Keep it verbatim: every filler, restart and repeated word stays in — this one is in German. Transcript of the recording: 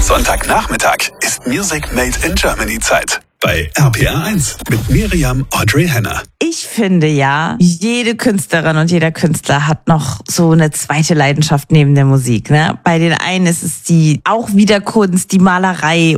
Sonntagnachmittag ist Music Made in Germany Zeit. Bei R P R eins mit Miriam Audrey Henner. Ich finde ja, jede Künstlerin und jeder Künstler hat noch so eine zweite Leidenschaft neben der Musik. Ne? Bei den einen ist es die auch wieder Kunst, die Malerei